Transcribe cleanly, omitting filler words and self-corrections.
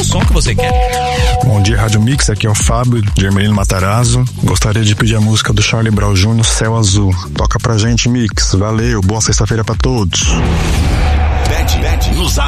som que você quer. Bom dia, Rádio Mix, aqui é o Fábio, de Hermelino Matarazzo. Gostaria de pedir a música do Charlie Brown Jr., Céu Azul. Toca pra gente, Mix. Valeu, boa sexta-feira pra todos. Bet no Zap.